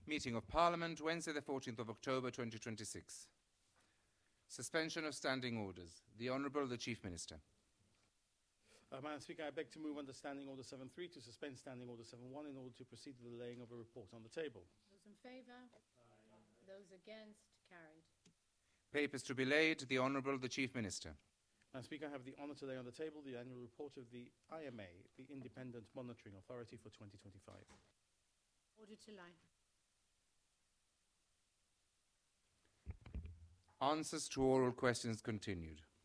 Meeting of Parliament, Wednesday the 14th of October 2026. Suspension of standing orders. The Honourable the Chief Minister. Madam Speaker, I beg to move under Standing Order 7.3 to suspend Standing Order 7.1 in order to proceed to the laying of a report on the table. Those in favour? Those against? Carried. Papers to be laid. The Honourable the Chief Minister. Madam Speaker, I have the honour to lay on the table the annual report of the IMA, the Independent Monitoring Authority for 2025. Order to lie. Answers to oral questions continued.